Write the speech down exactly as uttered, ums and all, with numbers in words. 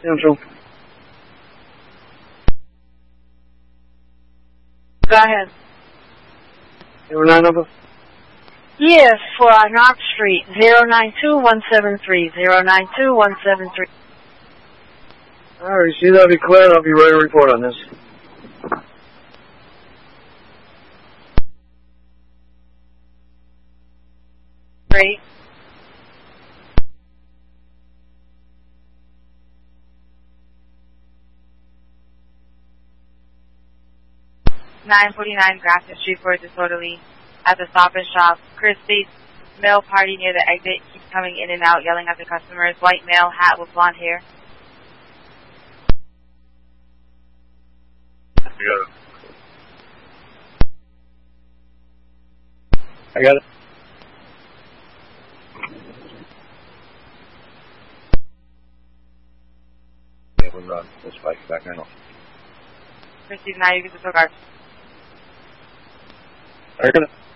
Central. Go ahead. Zero nine number? Yes, for uh, Knox Street, zero nine two one seven three, zero nine two one seven three. All right, see that be clear, and I'll be ready to report on this. Great. nine forty-nine Grafton Street for disorderly at the Stop and Shop. Chris Bates, male party near the exit, keeps coming in and out, yelling at the customers. White male, hat with blonde hair. I got it. I got it. Yeah, we're on. We'll spike back now. Christy, now you get the cigar. I got it.